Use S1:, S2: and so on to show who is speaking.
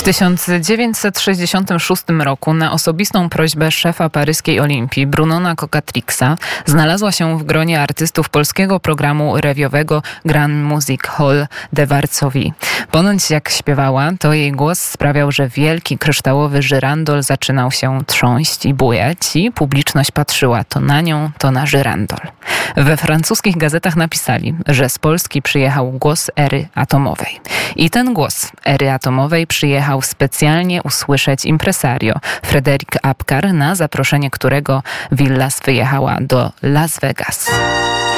S1: W 1966 roku na osobistą prośbę szefa paryskiej Olimpii Brunona Cocatrixa znalazła się w gronie artystów polskiego programu rewiowego Grand Music Hall de Varsovie. Ponoć jak śpiewała, to jej głos sprawiał, że wielki kryształowy żyrandol zaczynał się trząść i bujać i publiczność patrzyła to na nią, to na żyrandol. We francuskich gazetach napisali, że z Polski przyjechał głos ery atomowej. I ten głos ery atomowej przyjechał specjalnie usłyszeć impresario Frédéric Apcar, na zaproszenie którego Villas wyjechała do Las Vegas.